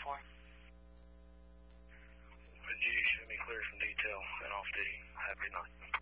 for? Would you shoot me clear from detail and off duty? Happy night.